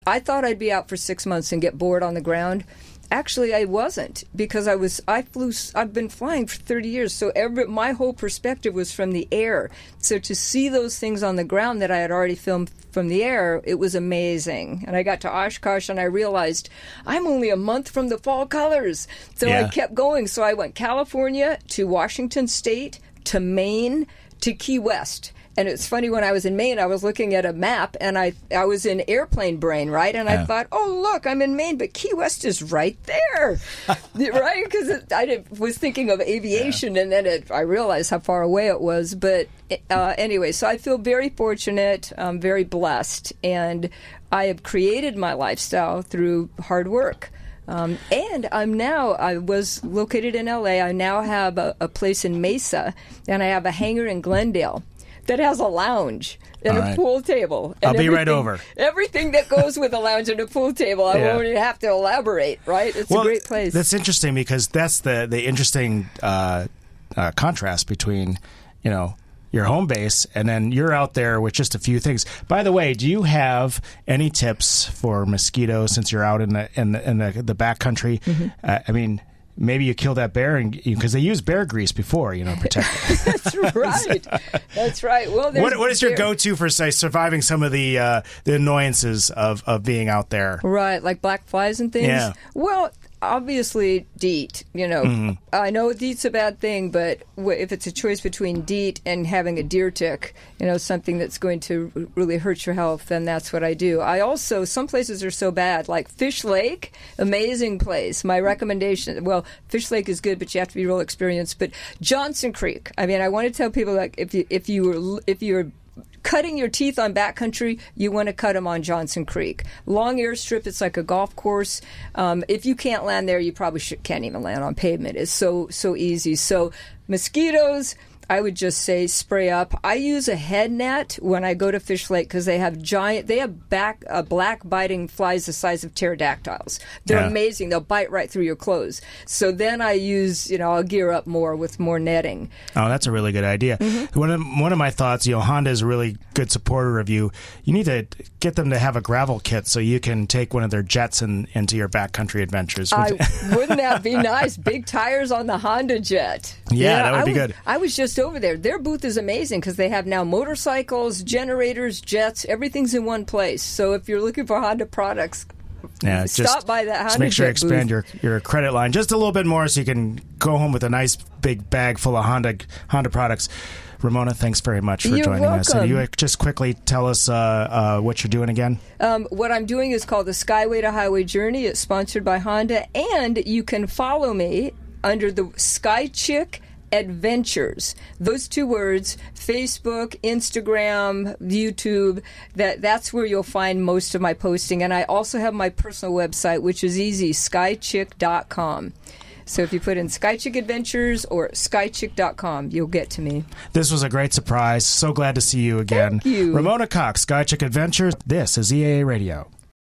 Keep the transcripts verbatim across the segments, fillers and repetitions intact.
I thought I'd be out for six months and get bored on the ground. Actually, I wasn't, because I was. I flew. I've been flying for thirty years, so every my whole perspective was from the air. So to see those things on the ground that I had already filmed from the air, it was amazing. And I got to Oshkosh, and I realized I'm only a month from the fall colors. So yeah. I kept going. So I went California to Washington State to Maine to Key West. And it's funny, when I was in Maine, I was looking at a map, and I I was in airplane brain, right? And yeah. I thought, oh, look, I'm in Maine, but Key West is right there, right? Because I did, was thinking of aviation, yeah. and then it, I realized how far away it was. But uh, anyway, so I feel very fortunate, um, very blessed, and I have created my lifestyle through hard work. Um, and I'm now, I was located in L A. I now have a, a place in Mesa, and I have a hangar in Glendale that has a lounge and All a right. pool table. And I'll be right over. Everything that goes with a lounge and a pool table. I Yeah. won't even have to elaborate, right? It's well, a great place. That's interesting, because that's the, the interesting uh, uh, contrast between, you know, your home base, and then you're out there with just a few things. By the way, do you have any tips for mosquitoes, since you're out in the in the, in the, the backcountry? Mm-hmm. Uh, I mean, maybe you kill that bear, and because they use bear grease before, you know, protect it. That's right. That's right. Well, what, what is your bear. go-to for, say, surviving some of the uh, the annoyances of, of being out there? Right, like black flies and things? Yeah. Well, obviously, DEET. You know, mm-hmm. I know DEET's a bad thing, but if it's a choice between DEET and having a deer tick, you know, something that's going to really hurt your health, then that's what I do. I also, some places are so bad, like Fish Lake, amazing place. My recommendation, well, Fish Lake is good, but you have to be real experienced. But Johnson Creek, I mean, I want to tell people, like, if you if you were if you're cutting your teeth on backcountry, you want to cut them on Johnson Creek. Long airstrip, it's like a golf course. Um, if you can't land there, you probably should, can't even land on pavement. It's so, so easy. So mosquitoes, I would just say spray up. I use a head net when I go to Fish Lake, because they have giant, they have back uh, black biting flies the size of pterodactyls. They're yeah. amazing. They'll bite right through your clothes. So then I use, you know, I'll gear up more with more netting. Oh, that's a really good idea. Mm-hmm. One of one of my thoughts, you know, Honda is a really good supporter of you. You need to get them to have a gravel kit so you can take one of their jets in, into your backcountry adventures. I, wouldn't that be nice? Big tires on the Honda Jet. Yeah, yeah that would I be was, good. I was just over there. Their booth is amazing, because they have now motorcycles, generators, jets, everything's in one place. So if you're looking for Honda products, yeah, stop just, by that Honda just make sure Jet you expand booth. your, your credit line just a little bit more, so you can go home with a nice big bag full of Honda Honda products. Ramona, thanks very much for You're joining welcome. us. And you just quickly tell us uh, uh, what you're doing again? Um, what I'm doing is called the Skyway to Highway Journey. It's sponsored by Honda, and you can follow me under the Sky Chick Adventures. Those two words, Facebook, Instagram, YouTube, that that's where you'll find most of my posting. And I also have my personal website, which is easy, sky chick dot com. So if you put in Sky Chick Adventures or sky chick dot com, you'll get to me. This was a great surprise. So glad to see you again. Thank you. Ramona Cox, Sky Chick Adventures. This is E A A Radio.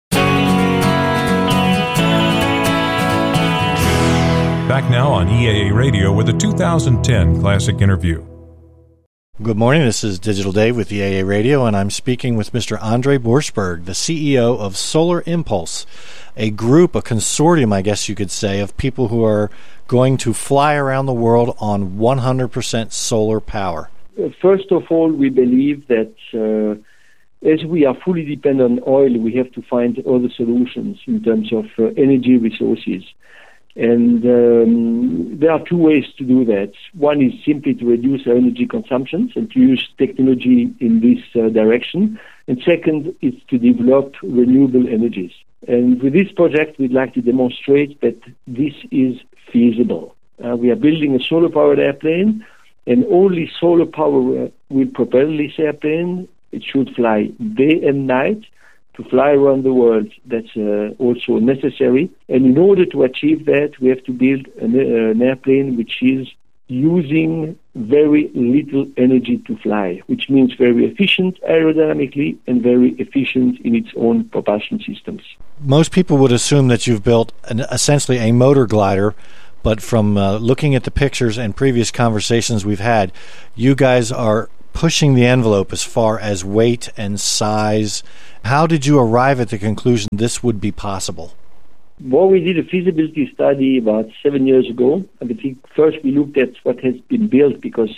Back now on E A A Radio with a two thousand ten Classic Interview. Good morning. This is Digital Dave with E A A Radio, and I'm speaking with Mister Andre Borschberg, the C E O of Solar Impulse, a group, a consortium, I guess you could say, of people who are going to fly around the world on one hundred percent solar power. First of all, we believe that uh, as we are fully dependent on oil, we have to find other solutions in terms of uh, energy resources. And um, there are two ways to do that. One is simply to reduce our energy consumptions and to use technology in this uh, direction. And second is to develop renewable energies. And with this project, we'd like to demonstrate that this is feasible. Uh, we are building a solar-powered airplane, and only solar power uh, will propel this airplane. It should fly day and night. To fly around the world, that's uh, also necessary. And in order to achieve that, we have to build an, uh, an airplane which is using very little energy to fly, which means very efficient aerodynamically and very efficient in its own propulsion systems. Most people would assume that you've built an, essentially a motor glider, but from uh, looking at the pictures and previous conversations we've had, you guys are pushing the envelope as far as weight and size. How did you arrive at the conclusion this would be possible? Well, we did a feasibility study about seven years ago. I think first we looked at what has been built because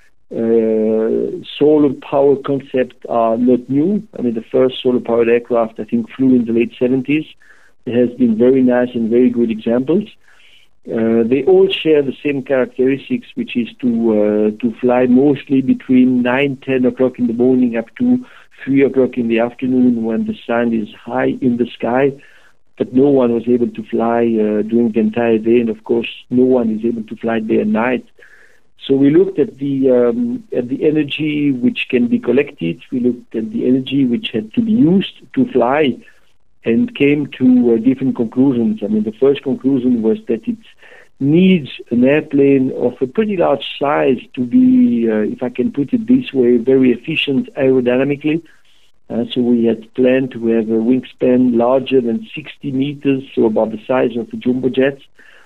uh, solar power concepts are not new. I mean, the first solar-powered aircraft, I think, flew in the late seventies. There has been very nice and very good examples. Uh, they all share the same characteristics, which is to uh, to fly mostly between nine, ten o'clock in the morning up to three o'clock in the afternoon when the sun is high in the sky. But no one was able to fly uh, during the entire day, and of course, no one is able to fly day and night. So we looked at the um, at the energy which can be collected. We looked at the energy which had to be used to fly, and came to uh, different conclusions. I mean, the first conclusion was that it needs an airplane of a pretty large size to be, uh, if I can put it this way, very efficient aerodynamically. Uh, so we had planned to have a wingspan larger than sixty meters, so about the size of a jumbo jet.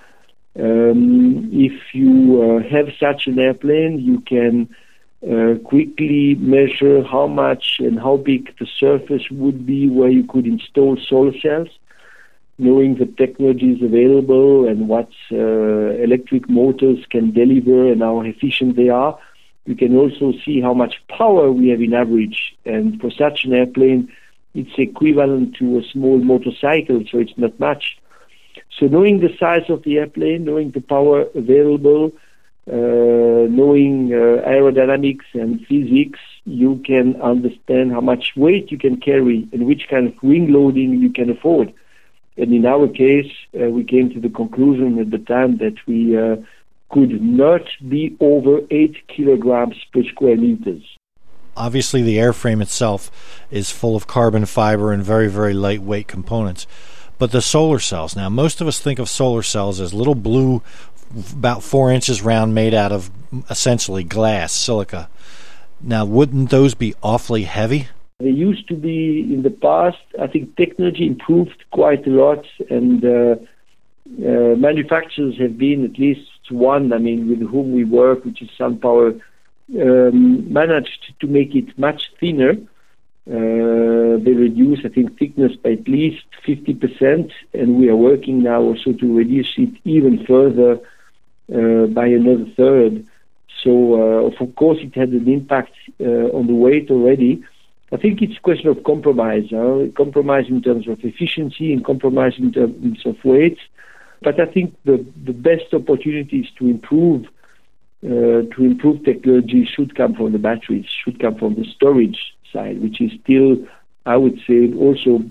Um, if you uh, have such an airplane, you can uh, quickly measure how much and how big the surface would be where you could install solar cells, knowing the technologies available and what uh, electric motors can deliver and how efficient they are. You can also see how much power we have in average. And for such an airplane, it's equivalent to a small motorcycle, so it's not much. So knowing the size of the airplane, knowing the power available, uh, knowing uh, aerodynamics and physics, you can understand how much weight you can carry and which kind of wing loading you can afford. And in our case, uh, we came to the conclusion at the time that we uh, could not be over eight kilograms per square meters. Obviously, the airframe itself is full of carbon fiber and very, very lightweight components. But the solar cells, now most of us think of solar cells as little blue, about four inches round, made out of essentially glass, silica. Now, wouldn't those be awfully heavy? They used to be in the past. I think technology improved quite a lot, and uh, uh, manufacturers have been, at least one, I mean, with whom we work, which is SunPower, um, managed to make it much thinner. Uh, they reduce, I think, thickness by at least fifty percent, and we are working now also to reduce it even further uh, by another third. So, uh, of course, it had an impact uh, on the weight already. I think it's a question of compromise, huh? compromise in terms of efficiency and compromise in terms of weight. But I think the, the best opportunities to improve uh, to improve technology should come from the batteries, should come from the storage side, which is still, I would say, also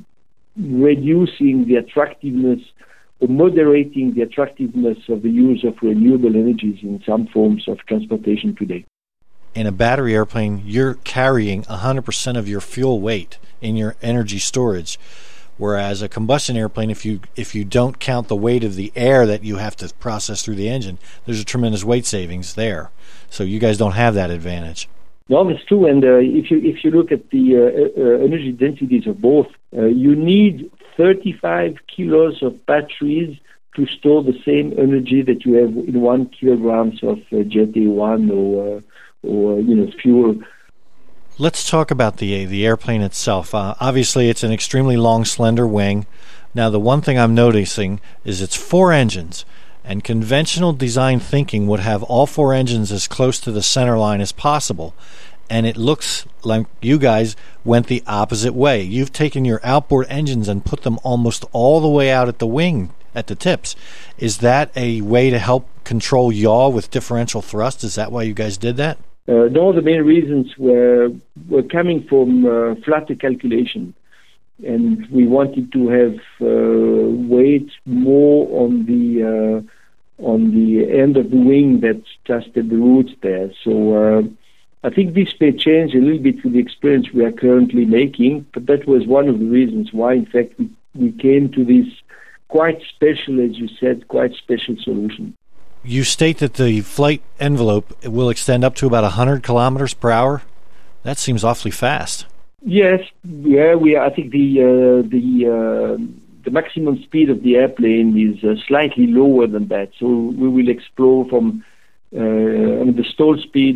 reducing the attractiveness or moderating the attractiveness of the use of renewable energies in some forms of transportation today. In a battery airplane, you're carrying one hundred percent of your fuel weight in your energy storage. Whereas a combustion airplane, if you if you don't count the weight of the air that you have to process through the engine, there's a tremendous weight savings there. So you guys don't have that advantage. No, that's true. And uh, if you if you look at the uh, uh, energy densities of both, uh, you need thirty-five kilos of batteries to store the same energy that you have in one kilograms of uh, Jet A one or uh, or you know fuel. Let's talk about the the airplane itself. Uh, obviously, it's an extremely long, slender wing. Now, the one thing I'm noticing is it's four engines, and conventional design thinking would have all four engines as close to the center line as possible. And it looks like you guys went the opposite way. You've taken your outboard engines and put them almost all the way out at the wing, at the tips. Is that a way to help control yaw with differential thrust? Is that why you guys did that? Uh, no, the main reasons were were coming from uh, flatter calculation, and we wanted to have uh, weight more on the uh, on the end of the wing that's just at the roots there. So uh, I think this may change a little bit with the experience we are currently making, but that was one of the reasons why, in fact, we, we came to this quite special, as you said, quite special solution. You state that the flight envelope will extend up to about one hundred kilometers per hour. That seems awfully fast. Yes, yeah, we. I think the uh, the uh, the maximum speed of the airplane is uh, slightly lower than that. So we will explore from. Uh, I mean, the stall speed is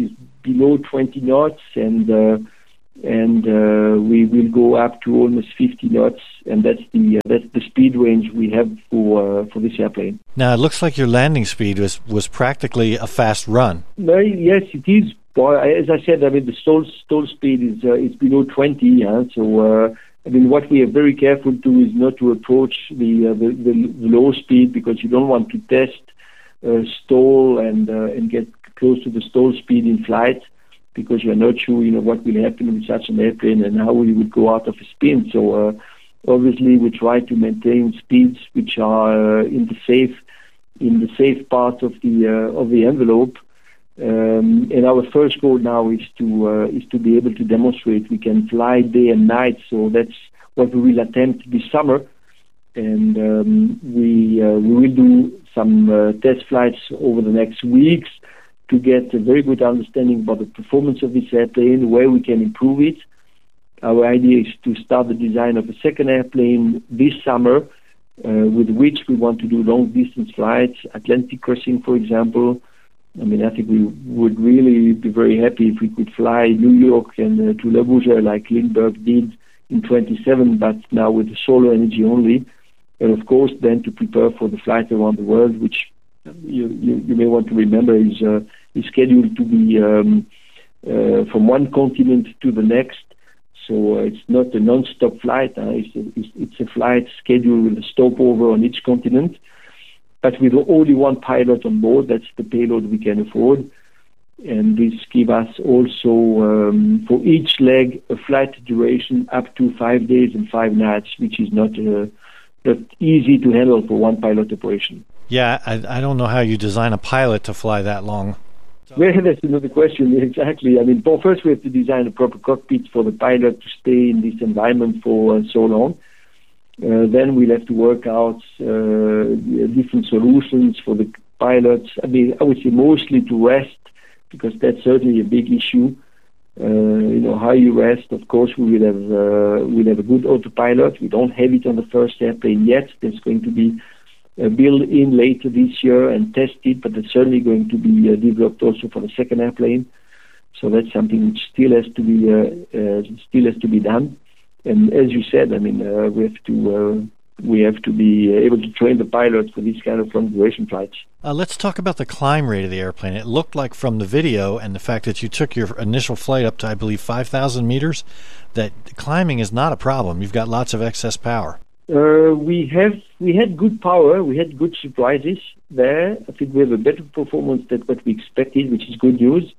below twenty knots, and uh, and uh, we will go up to almost fifty knots, and that's the uh, that's the speed range we have for uh, for this airplane. Now, it looks like your landing speed was, was practically a fast run. No, yes, it is. Well, as I said, I mean, the stall, stall speed is uh, is below twenty, huh? so uh, I mean, what we are very careful to is not to approach the, uh, the, the the low speed, because you don't want to test uh, stall and uh, and get close to the stall speed in flight, because you're not sure, you know, what will happen with such an airplane and how we would go out of a spin. So uh, obviously, we try to maintain speeds which are uh, in the safe in the safe part of the uh, of the envelope. Um, and our first goal now is to uh, is to be able to demonstrate we can fly day and night. So that's what we will attempt this summer, and um, we uh, we will do some uh, test flights over the next weeks to get a very good understanding about the performance of this airplane, where we can improve it. Our idea is to start the design of a second airplane this summer, uh, with which we want to do long distance flights, Atlantic crossing, for example. I mean, I think we would really be very happy if we could fly New York and uh, to Le Bourget like Lindbergh did in twenty-seven, but now with the solar energy only. And of course, then to prepare for the flight around the world, which you, you, you may want to remember is, uh, is scheduled to be um, uh, from one continent to the next. So uh, it's not a non-stop flight. Uh, it's, a, it's, it's a flight scheduled with a stopover on each continent. But with only one pilot on board, that's the payload we can afford. And this gives us also, um, for each leg, a flight duration up to five days and five nights, which is not uh, not easy to handle for one pilot operation. Yeah, I, I don't know how you design a pilot to fly that long. Well, that's another question, exactly. I mean, well, first we have to design a proper cockpit for the pilot to stay in this environment for uh, so long. Uh, then we'll have to work out uh, different solutions for the pilots. I mean, I would say mostly to rest, because that's certainly a big issue. Uh, you know, how you rest. Of course, we will have uh, we'll have a good autopilot. We don't have it on the first airplane yet. There's going to be uh, built in later this year and tested, but it's certainly going to be uh, developed also for the second airplane. So that's something which still has to be uh, uh, still has to be done. And as you said, I mean, uh, we have to uh, we have to be able to train the pilots for these kind of long duration flights. Uh, let's talk about the climb rate of the airplane. It looked like from the video and the fact that you took your initial flight up to, I believe, five thousand meters, that climbing is not a problem. You've got lots of excess power. Uh, we have we had good power. We had good surprises there. I think we have a better performance than what we expected, which is good news.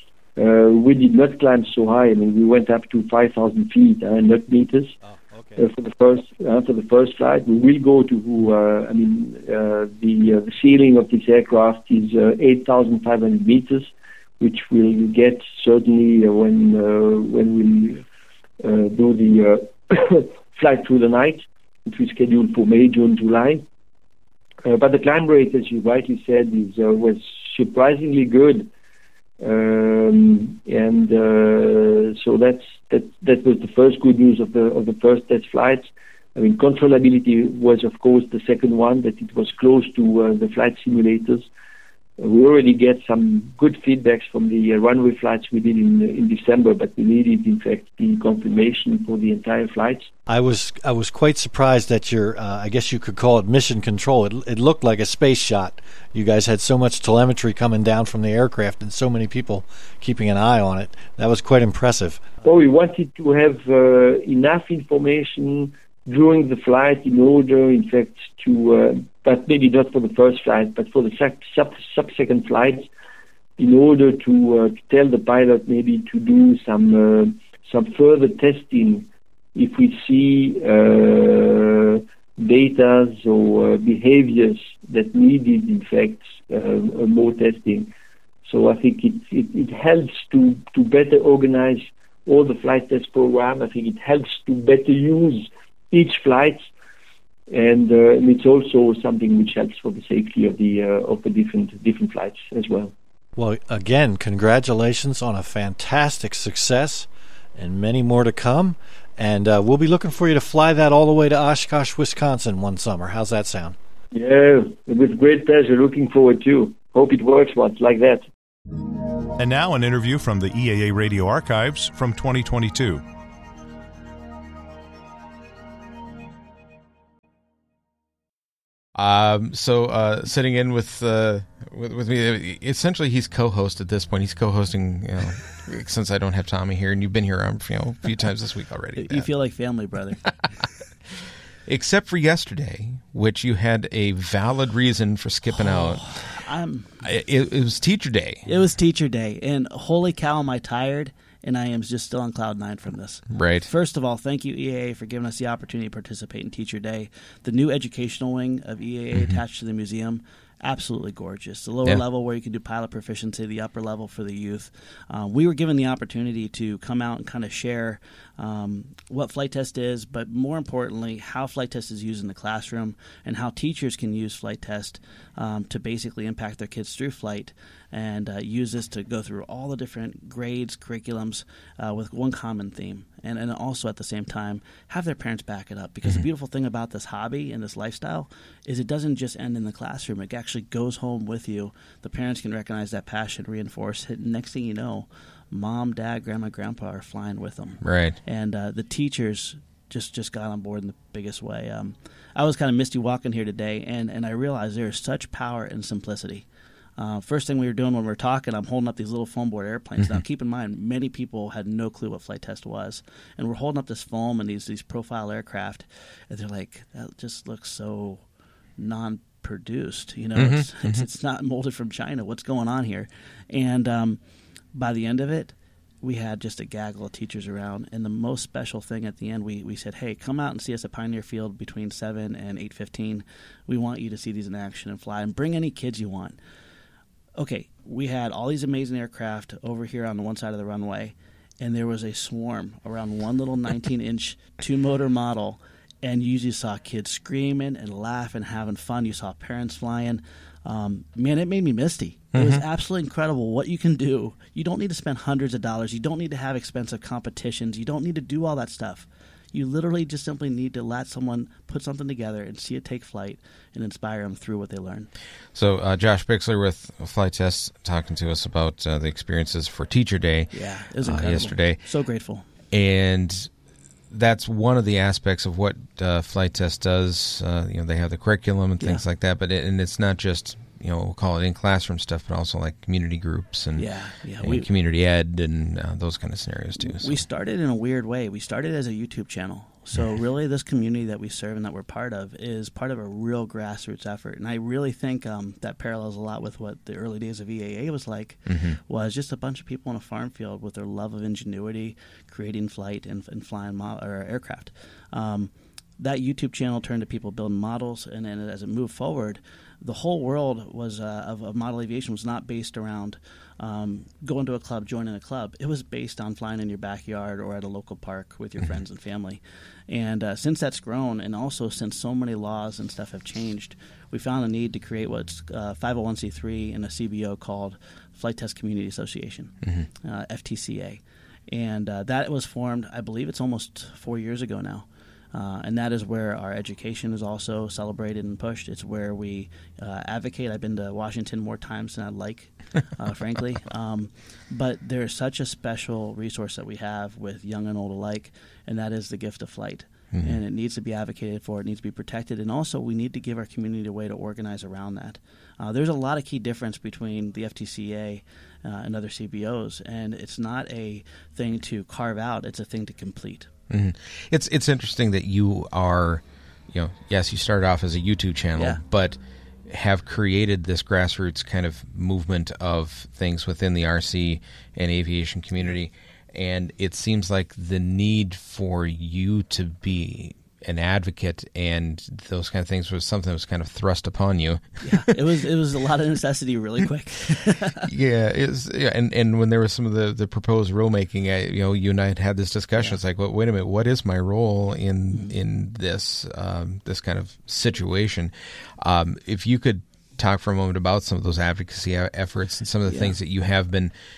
Uh, we did not climb so high. I mean, we went up to five thousand feet, uh, not meters. Oh, okay. uh, for the first uh, for the first flight. We will go to. Uh, I mean, uh, the uh, the ceiling of this aircraft is uh, eight thousand five hundred meters, which we'll get certainly uh, when uh, when we uh, do the uh, flight through the night, which we scheduled for May, June, July. Uh, but the climb rate, as you rightly said, is uh, was surprisingly good. Um, and uh, so that's that. That was the first good news of the of the first test flights. I mean, controllability was, of course, the second one. That it was close to uh, the flight simulators. Uh, we already get some good feedbacks from the uh, runway flights we did in in December, but we needed, in fact, the confirmation for the entire flights. I was I was quite surprised at your, uh, I guess you could call it mission control. It, it looked like a space shot. You guys had so much telemetry coming down from the aircraft and so many people keeping an eye on it. That was quite impressive. Well, we wanted to have uh, enough information during the flight in order, in fact, to, uh, but maybe not for the first flight, but for the sub, subsequent flights, in order to, uh, to tell the pilot maybe to do some uh, some further testing if we see uh, data or uh, behaviors that needed, in fact, uh, more testing. So I think it, it, it helps to, to better organize all the flight test program. I think it helps to better use each flight, and, uh, and it's also something which helps for the safety of the uh, of the different different flights as well. Well, again, congratulations on a fantastic success, and many more to come. And uh, we'll be looking for you to fly that all the way to Oshkosh, Wisconsin one summer. How's that sound? Yeah, with great pleasure. Looking forward to. Hope it works once like that. And now an interview from the E A A Radio archives from twenty twenty-two. Um, so uh, sitting in with, uh, with with me, essentially he's co-host at this point. He's co-hosting, you know, since I don't have Tommy here, and you've been here, um, you know, a few times this week already. You Pat. feel like family, brother. Except for yesterday, which you had a valid reason for skipping out. I'm. It, it was Teacher Day. It was Teacher Day, and holy cow, am I tired? And I am just still on cloud nine from this. Right. First of all, thank you, E A A, for giving us the opportunity to participate in Teacher Day. The new educational wing of E A A mm-hmm. attached to the museum, absolutely gorgeous. The lower yeah. level where you can do pilot proficiency, the upper level for the youth. Uh, we were given the opportunity to come out and kind of share um, what Flight Test is, but more importantly, how Flight Test is used in the classroom and how teachers can use Flight Test um, to basically impact their kids through flight and uh, use this to go through all the different grades, curriculums uh, with one common theme. And, and also at the same time, have their parents back it up. Because mm-hmm. the beautiful thing about this hobby and this lifestyle is it doesn't just end in the classroom. It actually goes home with you. The parents can recognize that passion, reinforce it, and next thing you know, mom, dad, grandma, grandpa are flying with them. Right. And uh, the teachers just, just got on board in the biggest way. Um, I was kind of misty walking here today, and, and I realized there is such power in simplicity. Uh, first thing we were doing when we were talking, I'm holding up these little foam board airplanes. Mm-hmm. Now, keep in mind, many people had no clue what Flight Test was. And we're holding up this foam and these, these profile aircraft, and they're like, that just looks so non-produced. You know, mm-hmm. it's, mm-hmm. it's it's not molded from China. What's going on here? And um, by the end of it, we had just a gaggle of teachers around. And the most special thing at the end, we, we said, hey, come out and see us at Pioneer Field between seven and eight fifteen. We want you to see these in action and fly. And bring any kids you want. Okay, we had all these amazing aircraft over here on the one side of the runway, and there was a swarm around one little nineteen-inch two-motor model, and you usually saw kids screaming and laughing, having fun. You saw parents flying. Um, man, it made me misty. It mm-hmm. was absolutely incredible what you can do. You don't need to spend hundreds of dollars. You don't need to have expensive competitions. You don't need to do all that stuff. You literally just simply need to let someone put something together and see it take flight and inspire them through what they learn. So uh, Josh Bixler with Flight Test talking to us about uh, the experiences for Teacher Day. Yeah, it was incredible. Uh, yesterday. So grateful. And that's one of the aspects of what uh, Flight Test does. Uh, you know, they have the curriculum and things yeah. like that, but it, and it's not just, you know, we'll call it in-classroom stuff, but also like community groups and, yeah, yeah. and we, community ed and uh, those kind of scenarios too. So. We started in a weird way. We started as a YouTube channel. So really this community that we serve and that we're part of is part of a real grassroots effort. And I really think um, that parallels a lot with what the early days of E A A was like, mm-hmm. was just a bunch of people in a farm field with their love of ingenuity, creating flight and, and flying mo- or aircraft. Um, that YouTube channel turned to people building models, and then as it moved forward, the whole world was uh, of, of model aviation was not based around um, going to a club, joining a club. It was based on flying in your backyard or at a local park with your mm-hmm. friends and family. And uh, since that's grown, and also since so many laws and stuff have changed, we found a need to create what's uh, five oh one c three and a C B O called Flight Test Community Association, mm-hmm. uh, F T C A. And uh, that was formed, I believe it's almost four years ago now. Uh, and that is where our education is also celebrated and pushed. It's where we uh, advocate. I've been to Washington more times than I'd like, uh, frankly. Um, but there's such a special resource that we have with young and old alike, and that is the gift of flight. Mm-hmm. And it needs to be advocated for. It needs to be protected. And also, we need to give our community a way to organize around that. Uh, there's a lot of key difference between the F T C A uh, and other C B Os, and it's not a thing to carve out. It's a thing to complete. Mm-hmm. It's it's interesting that you are, you know, yes, you started off as a YouTube channel, yeah. but have created this grassroots kind of movement of things within the R C and aviation community. And it seems like the need for you to be an advocate and those kind of things was something that was kind of thrust upon you. Yeah, it was it was a lot of necessity really quick. yeah, it's yeah, and and when there was some of the, the proposed rulemaking, I, you know, you and I had had this discussion. Yeah. It's like, well, wait a minute, what is my role in mm-hmm. in this um, this kind of situation? Um, if you could talk for a moment about some of those advocacy efforts and some of the yeah. things that you have been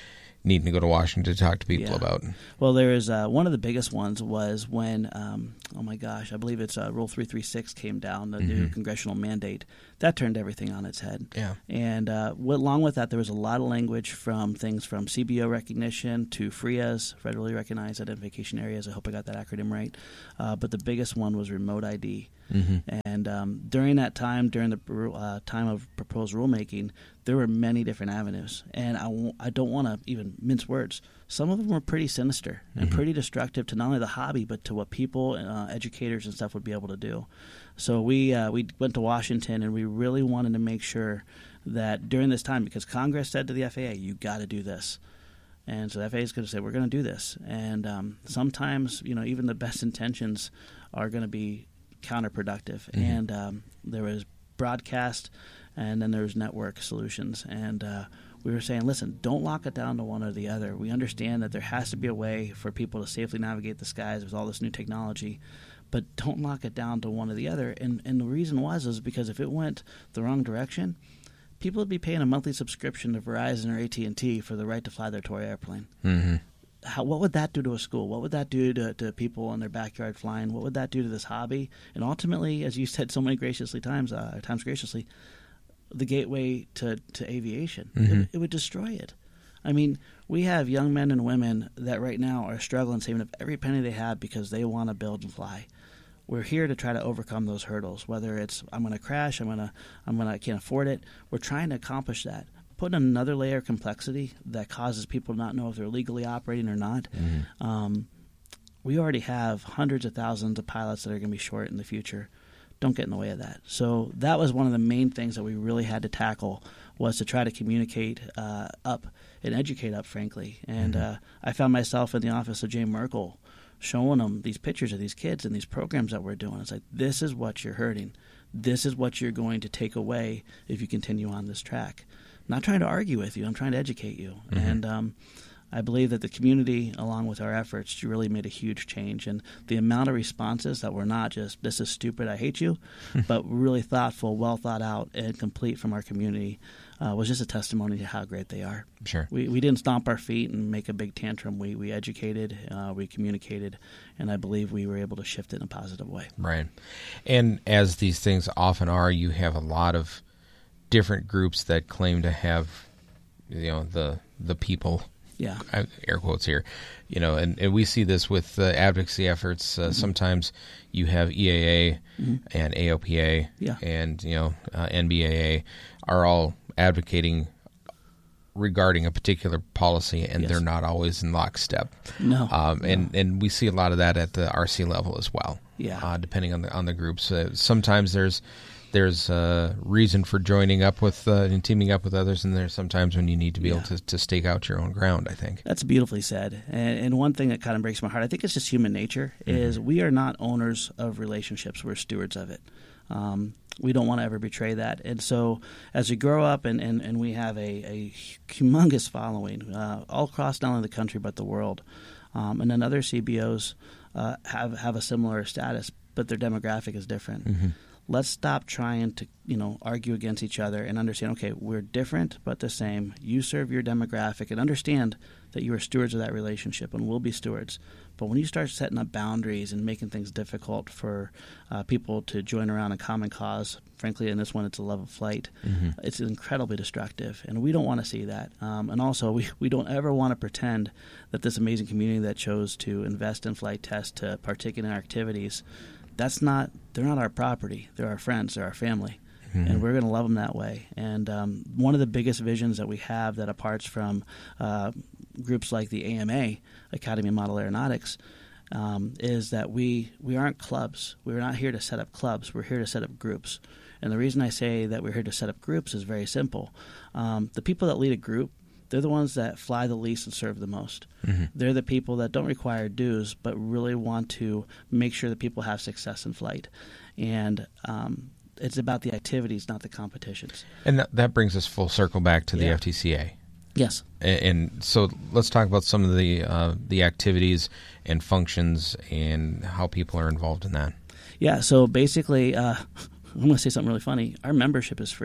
needing to go to Washington to talk to people Yeah. about. Well, there is uh, one of the biggest ones was when, um, oh my gosh, I believe it's uh, Rule three thirty-six came down, the new congressional mandate. That turned everything on its head. Yeah. And uh, w- along with that, there was a lot of language from things from C B O recognition to F R I As, Federally Recognized Identification Areas. I hope I got that acronym right. Uh, but the biggest one was remote I D. Mm-hmm. And um, during that time, during the uh, time of proposed rulemaking, there were many different avenues. And I, w- I don't want to even mince words. Some of them were pretty sinister and Mm-hmm. pretty destructive to not only the hobby, but to what people, uh, educators and stuff would be able to do. So we uh, we went to Washington, and we really wanted to make sure that during this time, because Congress said to the F A A, you got to do this. And so the F A A is going to say, we're going to do this. And um, sometimes, you know, even the best intentions are going to be counterproductive. Mm-hmm. And um, there was broadcast, and then there was network solutions. And uh, we were saying, listen, don't lock it down to one or the other. We understand that there has to be a way for people to safely navigate the skies with all this new technology, but don't lock it down to one or the other. And and the reason was is because if it went the wrong direction, people would be paying a monthly subscription to Verizon or A T and T for the right to fly their toy airplane. Mm-hmm. How, what would that do to a school? What would that do to, to people in their backyard flying? What would that do to this hobby? And ultimately, as you said so many graciously times, uh, times graciously, the gateway to, to aviation. Mm-hmm. It, it would destroy it. I mean, we have young men and women that right now are struggling, saving up every penny they have because they want to build and fly. We're here to try to overcome those hurdles. Whether it's I'm going to crash, I'm going to, I'm going to, I can't afford it. We're trying to accomplish that. Put another layer of complexity that causes people to not know if they're legally operating or not. Mm-hmm. Um, we already have hundreds of thousands of pilots that are going to be short in the future. Don't get in the way of that. So that was one of the main things that we really had to tackle, was to try to communicate uh, up and educate up, frankly. And Mm-hmm. uh, I found myself in the office of Jay Merkel showing them these pictures of these kids and these programs that we're doing. It's like, this is what you're hurting. This is what you're going to take away if you continue on this track. I'm not trying to argue with you. I'm trying to educate you. Mm-hmm. And um, I believe that the community, along with our efforts, really made a huge change. And the amount of responses that were not just, this is stupid, I hate you, but really thoughtful, well thought out, and complete from our community uh, was just a testimony to how great they are. Sure. We we didn't stomp our feet and make a big tantrum. We, we educated, uh, we communicated, and I believe we were able to shift it in a positive way. Right. And as these things often are, you have a lot of different groups that claim to have, you know, the the people. Yeah. I- air quotes here, you know, and, and we see this with uh, advocacy efforts. Uh, mm-hmm. Sometimes you have E A A mm-hmm. and A O P A yeah. and, you know, uh, N B A A are all advocating regarding a particular policy, and yes. they're not always in lockstep. No. Um, no. and, and we see a lot of that at the R C level as well. Yeah. Uh, depending on the on the groups. Uh, sometimes there's there's a reason for joining up with uh, and teaming up with others, and there's sometimes when you need to be yeah. able to, to stake out your own ground, I think. That's beautifully said. And, and one thing that kind of breaks my heart, I think it's just human nature, mm-hmm. is we are not owners of relationships. We're stewards of it. Um, we don't want to ever betray that. And so as we grow up and, and, and we have a, a humongous following uh, all across not only the country but the world, um, and then other C B Os uh, have, have a similar status, but their demographic is different. Mm-hmm. Let's stop trying to, you know, argue against each other and understand, okay, we're different but the same. You serve your demographic and understand that you are stewards of that relationship and will be stewards. But when you start setting up boundaries and making things difficult for uh, people to join around a common cause, frankly, in this one it's a love of flight, mm-hmm. it's incredibly destructive. And we don't want to see that. Um, and also, we, we don't ever want to pretend that this amazing community that chose to invest in flight test to partake in our activities, that's not, they're not our property. They're our friends. They're our family. Mm-hmm. And we're going to love them that way. And um, one of the biggest visions that we have that aparts from uh, groups like the A M A, Academy of Model Aeronautics, um, is that we, we aren't clubs. We're not here to set up clubs. We're here to set up groups. And the reason I say that we're here to set up groups is very simple. Um, the people that lead a group, they're the ones that fly the least and serve the most. Mm-hmm. They're the people that don't require dues but really want to make sure that people have success in flight. And um, it's about the activities, not the competitions. And that, that brings us full circle back to the yeah. F T C A. Yes. And, and so let's talk about some of the uh, the activities and functions and how people are involved in that. Yeah, so basically, uh, I'm going to say something really funny. Our membership is free.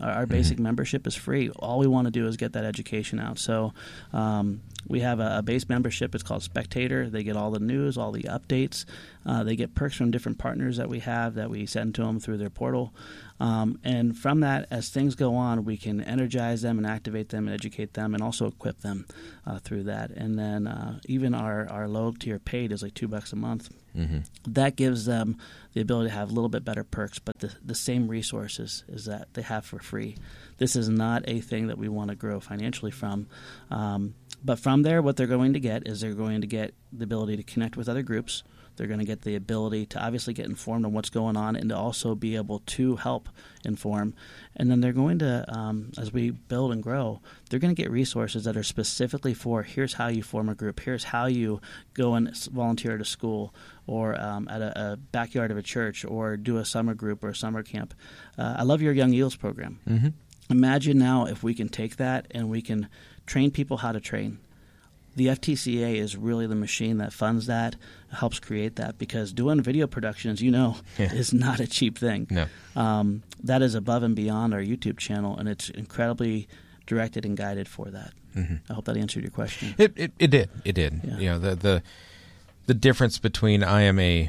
Our, our basic mm-hmm. membership is free. All we want to do is get that education out. So um, we have a, a base membership. It's called Spectator. They get all the news, all the updates. Uh, they get perks from different partners that we have that we send to them through their portal. Um, and from that, as things go on, we can energize them and activate them and educate them and also equip them uh, through that. And then uh, even our, our low tier paid is like two bucks a month. Mm-hmm. That gives them the ability to have a little bit better perks, but the, the same resources as that they have for free. This is not a thing that we want to grow financially from. Um, but from there, what they're going to get is they're going to get the ability to connect with other groups. They're going to get the ability to obviously get informed on what's going on and to also be able to help inform. And then they're going to, um, as we build and grow, they're going to get resources that are specifically for here's how you form a group, here's how you go and volunteer at a school or um, at a, a backyard of a church or do a summer group or a summer camp. Uh, I love your Young Eagles program. Mm-hmm. Imagine now if we can take that and we can train people how to train. The F T C A is really the machine that funds that, helps create that, because doing video production, as you know, yeah. is not a cheap thing. No. Um, that is above and beyond our YouTube channel, and it's incredibly directed and guided for that. Mm-hmm. I hope that answered your question. It it, it did. It did. Yeah. You know, the, the the difference between I am a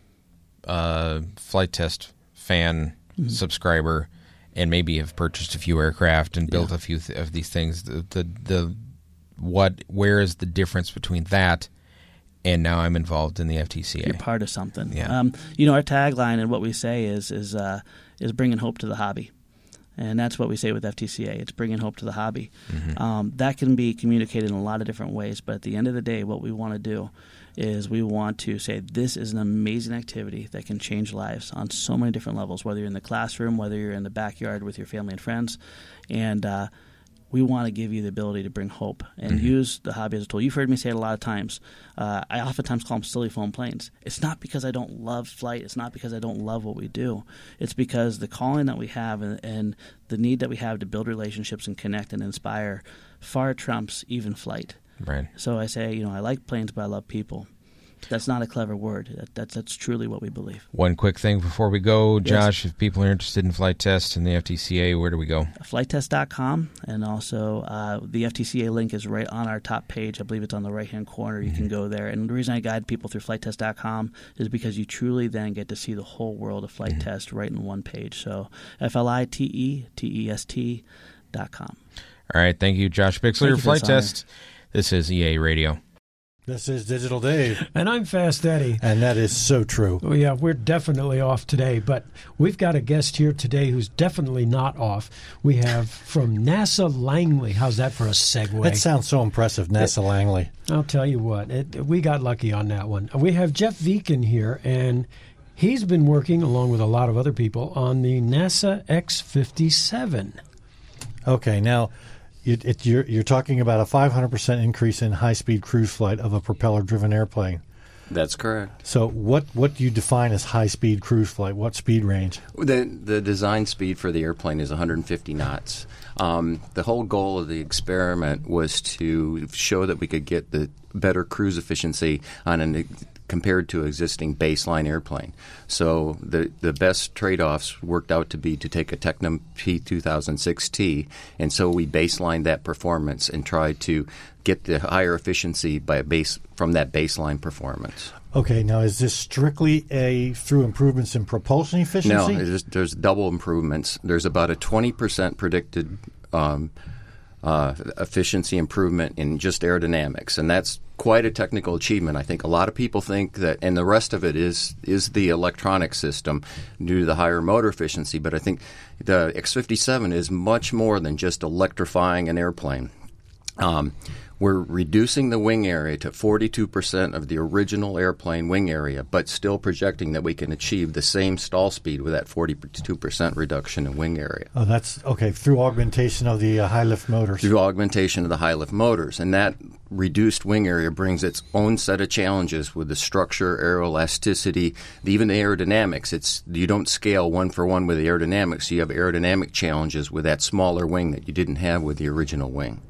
uh, flight test fan mm-hmm. subscriber and maybe have purchased a few aircraft and built yeah. a few th- of these things, the the, the What? Where is the difference between that and now I'm involved in the F T C A? You're part of something. Yeah. Um, you know, our tagline and what we say is is uh, is bringing hope to the hobby, and that's what we say with F T C A. It's bringing hope to the hobby. Mm-hmm. Um, that can be communicated in a lot of different ways, but at the end of the day, what we want to do is we want to say this is an amazing activity that can change lives on so many different levels, whether you're in the classroom, whether you're in the backyard with your family and friends, and uh, we want to give you the ability to bring hope and mm-hmm. use the hobby as a tool. You've heard me say it a lot of times. Uh, I oftentimes call them silly foam planes. It's not because I don't love flight. It's not because I don't love what we do. It's because the calling that we have and, and the need that we have to build relationships and connect and inspire far trumps even flight. Right. So I say, you know, I like planes, but I love people. That's not a clever word. That, that's that's truly what we believe. One quick thing before we go, Josh, yes. If people are interested in flight test and the F T C A, where do we go? flight test dot com, and also uh, the F T C A link is right on our top page. I believe it's on the right-hand corner. You mm-hmm. can go there. And the reason I guide people through flight test dot com is because you truly then get to see the whole world of flight mm-hmm. test right in one page. So F L I T E T E S T dot com. All right. Thank you, Josh Bixler, Flight Test. This is E A Radio. This is Digital Dave. And I'm Fast Eddie. And that is so true. Well, yeah, we're definitely off today, but we've got a guest here today who's definitely not off. We have from NASA Langley. How's that for a segue? That sounds so impressive, NASA it, Langley. I'll tell you what, it, we got lucky on that one. We have Jeff Viken here, and he's been working, along with a lot of other people, on the NASA X fifty-seven. Okay, now... It, it, you're, you're talking about a five hundred percent increase in high-speed cruise flight of a propeller-driven airplane. That's correct. So what, what do you define as high-speed cruise flight? What speed range? The, the design speed for the airplane is one hundred fifty knots. Um, the whole goal of the experiment was to show that we could get the better cruise efficiency on an compared to existing baseline airplane. So the the best trade-offs worked out to be to take a Tecnam P two thousand six T, and so we baselined that performance and tried to get the higher efficiency by a base from that baseline performance. Okay, now is this strictly a through improvements in propulsion efficiency? No, there's, there's double improvements. There's about a twenty percent predicted um, uh, efficiency improvement in just aerodynamics, and that's quite a technical achievement. I think a lot of people think that, and the rest of it is is the electronic system due to the higher motor efficiency, but I think the X fifty-seven is much more than just electrifying an airplane. Um, we're reducing the wing area to forty-two percent of the original airplane wing area, but still projecting that we can achieve the same stall speed with that forty-two percent reduction in wing area. Oh, that's okay, through augmentation of the uh, high-lift motors. Through augmentation of the high-lift motors. And that reduced wing area brings its own set of challenges with the structure, aeroelasticity, even the aerodynamics. It's you don't scale one for one with the aerodynamics. You have aerodynamic challenges with that smaller wing that you didn't have with the original wing.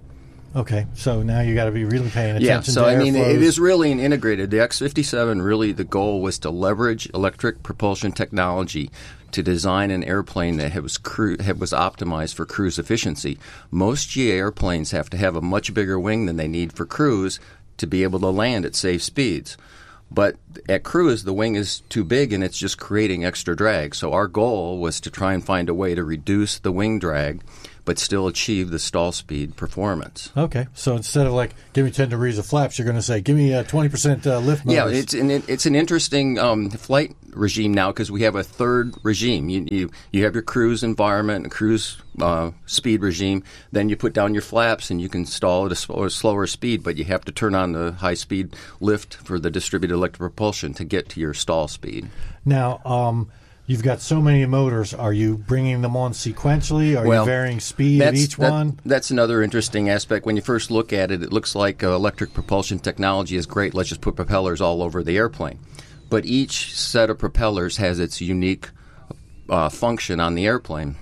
Okay, so now you got to be really paying attention. Yeah, so to I mean, airflows. it is really an integrated. The X fifty-seven, really, the goal was to leverage electric propulsion technology to design an airplane that was cru- was optimized for cruise efficiency. Most G A airplanes have to have a much bigger wing than they need for cruise to be able to land at safe speeds. But at cruise, the wing is too big and it's just creating extra drag. So our goal was to try and find a way to reduce the wing drag but still achieve the stall speed performance. Okay, so instead of like, give me ten degrees of flaps, you're going to say, give me a twenty percent uh, lift motors. Yeah, it's an, it's an interesting um, flight regime now because we have a third regime. You, you, you have your cruise environment, and cruise uh, speed regime, then you put down your flaps and you can stall at a slower, slower speed, but you have to turn on the high-speed lift for the distributed electric propulsion to get to your stall speed. Now, um, you've got so many motors. Are you bringing them on sequentially? Are well, you varying speed at each that, one? That's another interesting aspect. When you first look at it, it looks like uh, electric propulsion technology is great. Let's just put propellers all over the airplane. But each set of propellers has its unique uh, function on the airplane.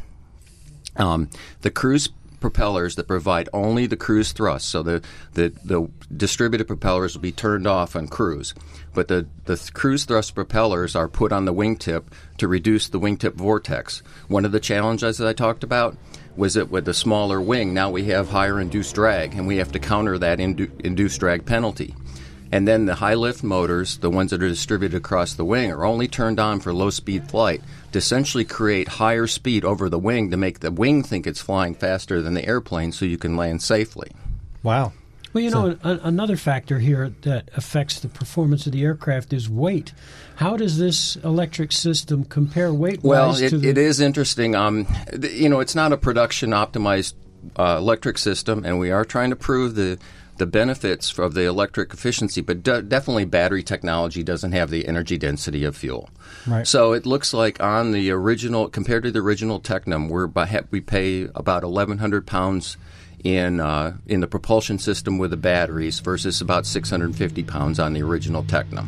Um, the cruise propellers that provide only the cruise thrust, so the, the, the distributed propellers will be turned off on cruise. But the, the th- cruise thrust propellers are put on the wingtip to reduce the wingtip vortex. One of the challenges that I talked about was that with the smaller wing, now we have higher induced drag, and we have to counter that indu- induced drag penalty. And then the high lift motors, the ones that are distributed across the wing, are only turned on for low-speed flight to essentially create higher speed over the wing to make the wing think it's flying faster than the airplane so you can land safely. Wow. Well, you know, a, another factor here that affects the performance of the aircraft is weight. How does this electric system compare weight-wise well, it, to the... it is interesting. Um, th- you know, it's not a production-optimized uh, electric system, and we are trying to prove the the benefits of the electric efficiency, but de- definitely battery technology doesn't have the energy density of fuel. Right. So it looks like on the original, compared to the original Tecnam, we're by, we pay about eleven hundred pounds in uh, in the propulsion system with the batteries versus about six hundred fifty pounds on the original Tecnam.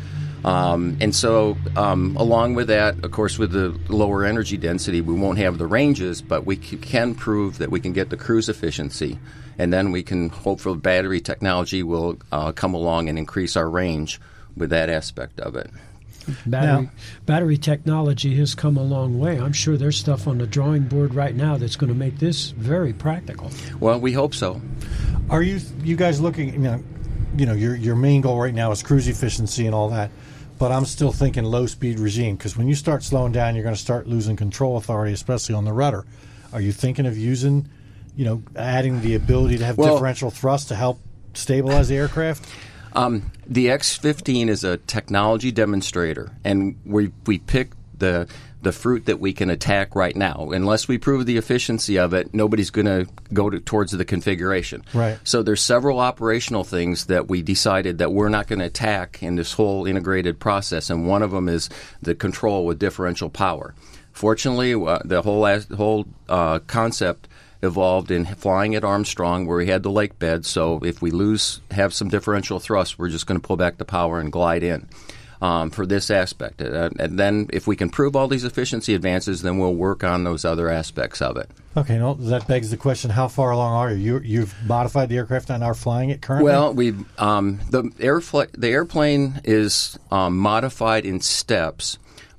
Um, and so um, along with that, of course, with the lower energy density, we won't have the ranges, but we c- can prove that we can get the cruise efficiency. And then we can hope for battery technology will uh, come along and increase our range with that aspect of it. Battery, Now, battery technology has come a long way. I'm sure there's stuff on the drawing board right now that's going to make this very practical. Well, we hope so. are you you guys looking, you know, you know, your your main goal right now is cruise efficiency and all that, but I'm still thinking low-speed regime, because when you start slowing down, you're going to start losing control authority, especially on the rudder. Are you thinking of using... you know, adding the ability to have well, differential thrust to help stabilize the aircraft? Um, the X fifteen is a technology demonstrator, and we we pick the the fruit that we can attack right now. Unless we prove the efficiency of it, nobody's going to go towards the configuration. Right. So there's several operational things that we decided that we're not going to attack in this whole integrated process, and one of them is the control with differential power. Fortunately, uh, the whole as, whole uh, concept evolved in flying at Armstrong, where we had the lake bed. So if we lose, have some differential thrust, we're just going to pull back the power and glide in um, for this aspect. Uh, and then if we can prove all these efficiency advances, then we'll work on those other aspects of it. Okay, well, that begs the question: how far along are you? you you've modified the aircraft and are flying it currently? Well, we um, the airfl- the airplane is um, modified in steps.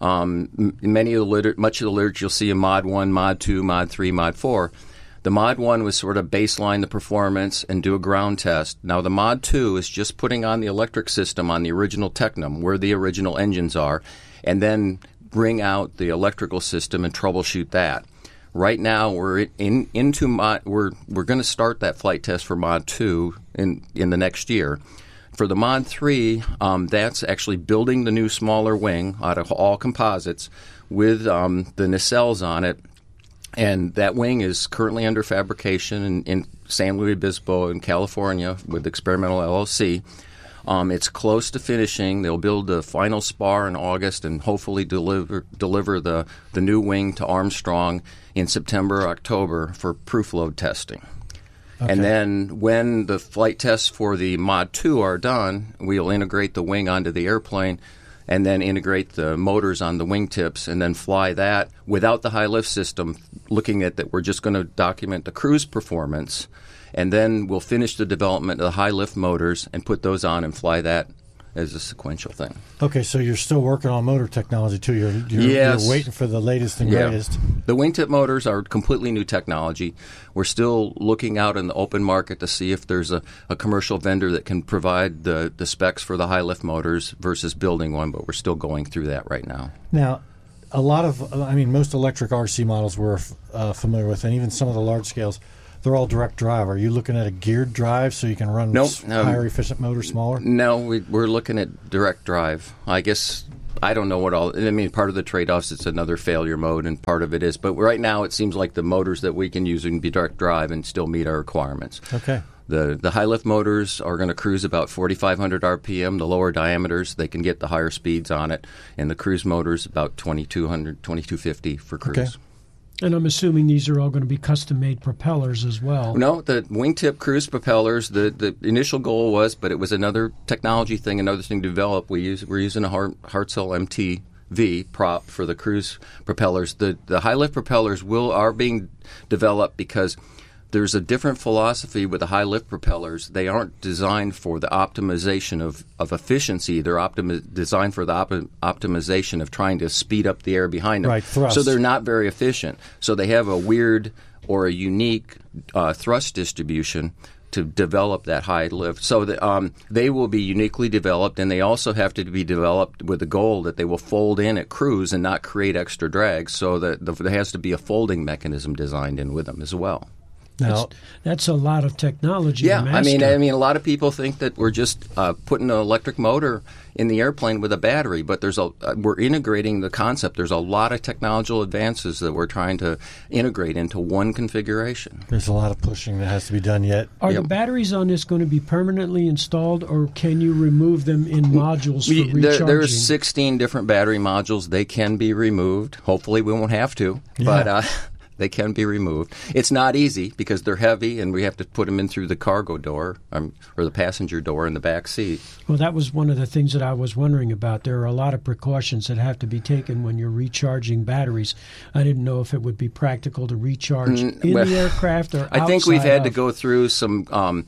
Um, many of the liter- much of the literature you'll see in Mod one, Mod two, Mod three, Mod four. The Mod one was sort of baseline the performance and do a ground test. Now the Mod two is just putting on the electric system on the original Tecnam, where the original engines are, and then bring out the electrical system and troubleshoot that. Right now we're in into Mod. We're we're going to start that flight test for Mod two in in the next year. For the Mod three, um, that's actually building the new smaller wing out of all composites with um, the nacelles on it. And that wing is currently under fabrication in, in San Luis Obispo in California with Experimental L L C. Um, it's close to finishing. They'll build the final spar in August and hopefully deliver deliver the, the new wing to Armstrong in September or October for proof load testing. Okay. And then when the flight tests for the Mod two are done, we'll integrate the wing onto the airplane and then integrate the motors on the wingtips and then fly that without the high lift system, looking at that we're just going to document the cruise performance, and then we'll finish the development of the high lift motors and put those on and fly that as a sequential thing. Okay, so you're still working on motor technology too. You're, you're, yes. you're waiting for the latest and yeah. greatest. The wingtip motors are completely new technology. We're still looking out in the open market to see if there's a, a commercial vendor that can provide the, the specs for the high lift motors versus building one, but we're still going through that right now. Now, a lot of, I mean, most electric R C models we're uh, familiar with, and even some of the large scales, they're all direct drive. Are you looking at a geared drive so you can run nope, s- um, higher efficient motors smaller? No, we, we're looking at direct drive. I guess I don't know what all. I mean, part of the trade-offs, it's another failure mode, and part of it is. But right now, it seems like the motors that we can use can be direct drive and still meet our requirements. Okay. The the high lift motors are going to cruise about forty-five hundred R P M. The lower diameters, they can get the higher speeds on it, and the cruise motors about twenty-two hundred, twenty-two fifty for cruise. Okay. And I'm assuming these are all going to be custom-made propellers as well. No, the wingtip cruise propellers, the, the initial goal was, but it was another technology thing, another thing to develop. We use, we're using a Hart, Hartzell M T V prop for the cruise propellers. The the high-lift propellers will are being developed because there's a different philosophy with the high-lift propellers. They aren't designed for the optimization of, of efficiency. They're optimi- designed for the op- optimization of trying to speed up the air behind them. Right, thrust. So they're not very efficient. So they have a weird or a unique uh, thrust distribution to develop that high lift. So that, um, they will be uniquely developed, and they also have to be developed with the goal that they will fold in at cruise and not create extra drag. So that the, there has to be a folding mechanism designed in with them as well. Now, That's, that's a lot of technology. Yeah, to I mean, master. I mean, a lot of people think that we're just uh, putting an electric motor in the airplane with a battery, but there's a uh, we're integrating the concept. There's a lot of technological advances that we're trying to integrate into one configuration. there's a lot of pushing that has to be done yet. Are Yep. the batteries on this going to be permanently installed, or can you remove them in modules We, for there, recharging? there's sixteen different battery modules. They can be removed. Hopefully, we won't have to, but uh, they can be removed. It's not easy because they're heavy, and we have to put them in through the cargo door um, or the passenger door in the back seat. Well, that was one of the things that I was wondering about. There are a lot of precautions that have to be taken when you're recharging batteries. I didn't know if it would be practical to recharge Mm, in well, the aircraft or I think we've outside had to of. go through some um,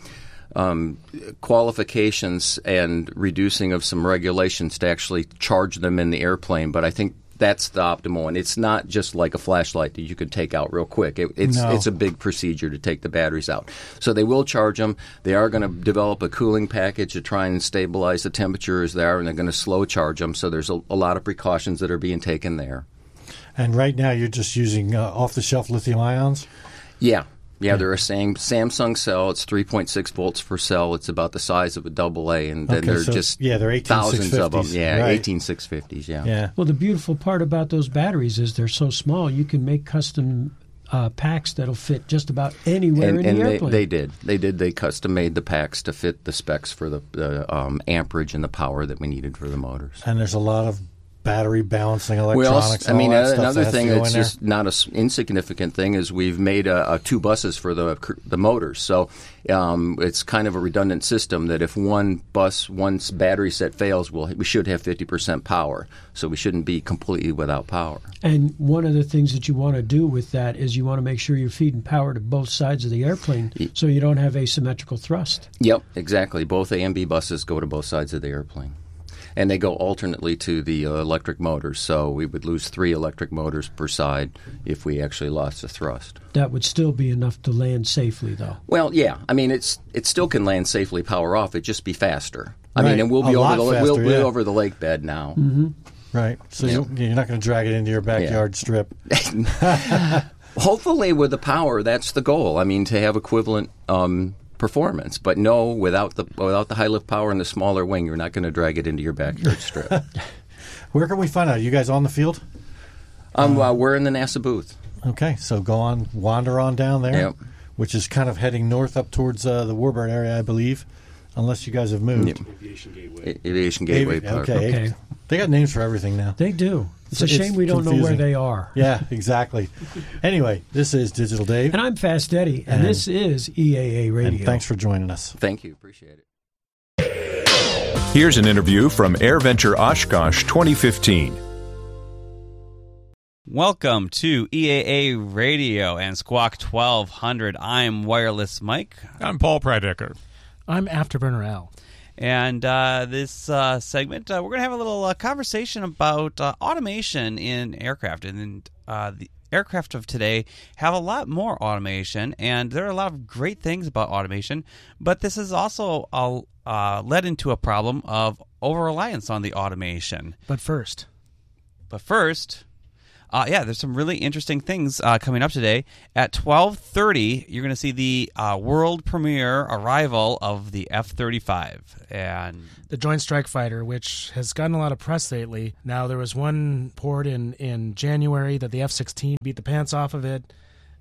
um, qualifications and reducing of some regulations to actually charge them in the airplane, but I think that's the optimal one. It's not just like a flashlight that you could take out real quick. It, it's No. it's a big procedure to take the batteries out. So they will charge them. They are going to develop a cooling package to try and stabilize the temperatures there, and they're going to slow charge them. So there's a, a lot of precautions that are being taken there. And right now, you're just using uh, off-the-shelf lithium ions? Yeah. Yeah, they're a Sam, Samsung cell. It's three point six volts per cell. It's about the size of a double A, and then Okay, they're so- just yeah, they're eighteen thousands of them. six fifties, Yeah, right. eighteen six fifties, yeah. Yeah. Well, the beautiful part about those batteries is they're so small, you can make custom uh, packs that'll fit just about anywhere And, in and the they, airplane. they did. They did. They custom made the packs to fit the specs for the, the um, amperage and the power that we needed for the motors. And there's a lot of battery balancing We electronics. also, I and mean, all that uh, stuff another that has to thing go that's in there. just not an insignificant thing is we've made uh, uh, two buses for the cr- the motors. So um, it's kind of a redundant system that if one bus, one battery set fails, we'll, we should have fifty percent power. So we shouldn't be completely without power. And one of the things that you want to do with that is you want to make sure you're feeding power to both sides of the airplane so you don't have asymmetrical thrust. Yep, exactly. Both A and B buses go to both sides of the airplane. And they go alternately to the uh, electric motors. So we would lose three electric motors per side if we actually lost the thrust. That would still be enough to land safely, though. Well, yeah. I mean, it's it still can land safely, power off. It'd just be faster. I Right. mean, and we'll be A over lot the faster, we'll be yeah. over the lake bed now. Mm-hmm. Right. So Yeah. you, you're not going to drag it into your backyard strip. Hopefully, with the power, that's the goal. I mean, to have equivalent um, performance. But no, without the without the high lift power and the smaller wing, you're not going to drag it into your backyard strip. Where can we find out? Are you guys on the field? um, uh, we're in the NASA booth. Okay, so go on, wander on down there, Yep. which is kind of heading north up towards uh, the Warbird area, I believe, unless you guys have moved. Yep. A- Aviation Gateway Avi- Park. okay. Okay. They got names for everything now. They do. It's a It's shame we don't know where confusing. they are. Yeah, exactly. Anyway, this is Digital Dave, And I'm Fast Eddie, and, And- this is E A A Radio. and thanks for joining us. Thank you. Appreciate it. Here's an interview from AirVenture Oshkosh twenty fifteen. Welcome to E A A Radio and Squawk twelve hundred. I'm Wireless Mike. I'm Paul Prydecker. I'm Afterburner Al. And uh, this uh, segment, uh, we're going to have a little uh, conversation about uh, automation in aircraft. And uh, the aircraft of today have a lot more automation, and there are a lot of great things about automation. But this is also uh, uh, led into a problem of over-reliance on the automation. But first. But first... Uh, yeah, there's some really interesting things uh, coming up today. At twelve thirty, you're going to see the uh, world premiere arrival of the F thirty-five. And the Joint Strike Fighter, which has gotten a lot of press lately. Now, there was one report in, in January that the F sixteen beat the pants off of it.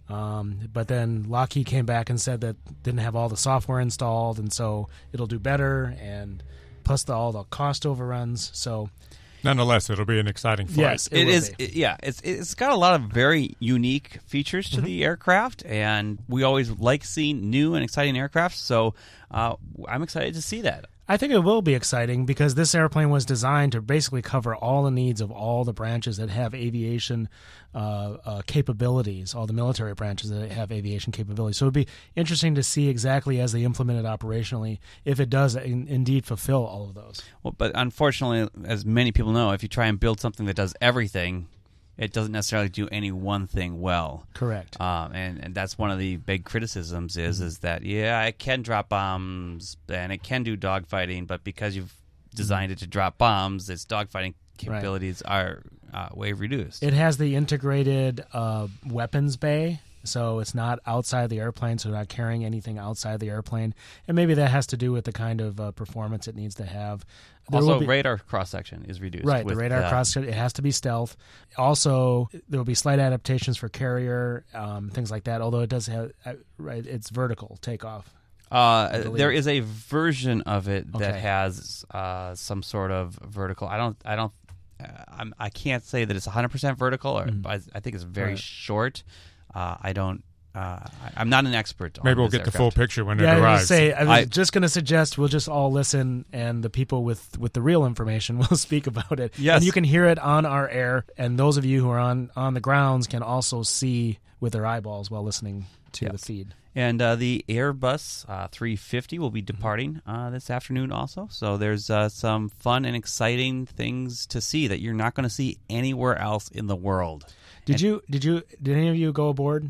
Um, but then Lockheed came back and said that didn't have all the software installed, and so it'll do better, and plus the, all the cost overruns. So... Nonetheless, it'll be an exciting flight. Yes, it, it will is. be. It, yeah, it's it's got a lot of very unique features to mm-hmm. the aircraft, and we always like seeing new and exciting aircraft. So uh, I'm excited to see that. I think it will be exciting because this airplane was designed to basically cover all the needs of all the branches that have aviation uh, uh, capabilities, all the military branches that have aviation capabilities. So it would be interesting to see exactly as they implement it operationally if it does in, indeed fulfill all of those. Well, but unfortunately, as many people know, if you try and build something that does everything, it doesn't necessarily do any one thing well. Correct. Um, and, and that's one of the big criticisms is is that, yeah, it can drop bombs and it can do dogfighting, but because you've designed it to drop bombs, its dogfighting capabilities right. are uh, way reduced. It has the integrated uh, weapons bay, so it's not outside the airplane, so not carrying anything outside the airplane. And maybe that has to do with the kind of uh, performance it needs to have. There also, be, radar cross-section is reduced. Right, with, the radar uh, cross-section, it has to be stealth. Also, there will be slight adaptations for carrier, um, things like that, although it does have, uh, right, it's vertical takeoff. Uh, there is a version of it okay. that has uh, some sort of vertical. I don't, I don't, uh, I'm, I can't say that it's one hundred percent vertical, or mm-hmm. I, I think it's very right. short. Uh, I don't. Uh, I'm not an expert. Maybe on we'll this get aircraft. the full picture when yeah, it arrives. I was, say, I was I, just going to suggest we'll just all listen, and the people with, with the real information will speak about it. Yes. And you can hear it on our air, and those of you who are on, on the grounds can also see with their eyeballs while listening to yes. the feed. And uh, the Airbus uh, three fifty will be departing uh, this afternoon also. So there's uh, some fun and exciting things to see that you're not going to see anywhere else in the world. Did and you? Did you? Did any of you go aboard?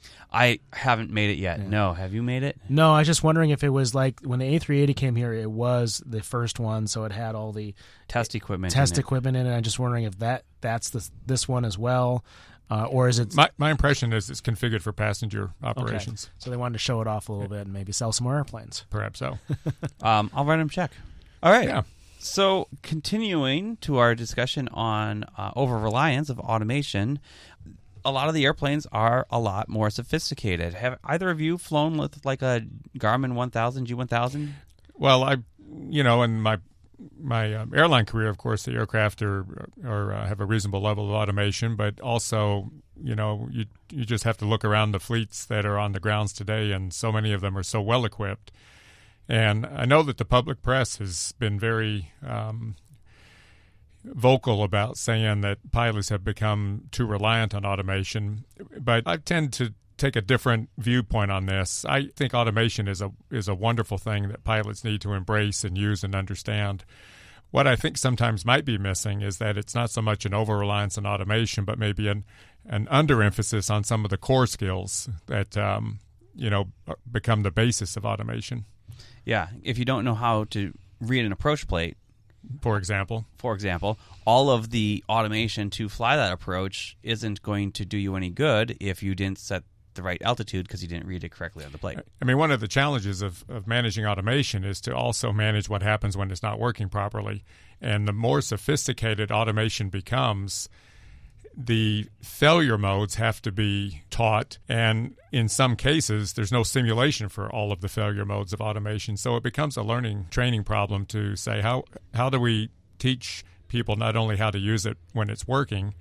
I haven't made it yet. Yeah. No. Have you made it? No, I was just wondering if it was like when the A three eighty came here, it was the first one, so it had all the test equipment test in equipment in it. I'm just wondering if that that's the this one as well, uh, or is it? My, my impression is it's configured for passenger operations. Okay. So they wanted to show it off a little bit and maybe sell some more airplanes. Perhaps so. um, I'll write them a check. All right. Yeah. So continuing to our discussion on uh, over-reliance of automation, a lot of the airplanes are a lot more sophisticated. Have either of you flown with like a Garmin one thousand, G one thousand? Well, I, you know, in my my um, airline career, of course, the aircraft are, are uh, have a reasonable level of automation, but also, you know, you you just have to look around the fleets that are on the grounds today, and so many of them are so well equipped. And I know that the public press has been very um, vocal about saying that pilots have become too reliant on automation, but I tend to take a different viewpoint on this. I think automation is a is a wonderful thing that pilots need to embrace and use and understand. What I think sometimes might be missing is that it's not so much an over-reliance on automation, but maybe an an under-emphasis on some of the core skills that um, you know become the basis of automation. Yeah, if you don't know how to read an approach plate, for example, for example, all of the automation to fly that approach isn't going to do you any good if you didn't set the right altitude because you didn't read it correctly on the plate. I mean, one of the challenges of, of managing automation is to also manage what happens when it's not working properly. And the more sophisticated automation becomes, the failure modes have to be taught. And in some cases, there's no simulation for all of the failure modes of automation. So it becomes a learning training problem to say, how how do we teach people not only how to use it when it's working,